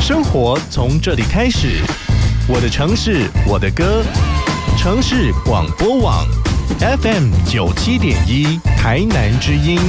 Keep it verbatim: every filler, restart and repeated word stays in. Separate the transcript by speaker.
Speaker 1: 生活从这里开始，我的城市，我的歌，城市广播网 F M 九七点一台南之音。